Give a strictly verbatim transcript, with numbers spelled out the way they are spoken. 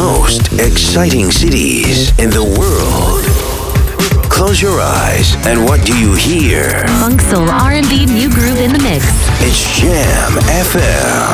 most exciting cities in the world. Close your eyes, and what do you hear? Funk, soul, R and B, new groove in the mix. It's Jam F M.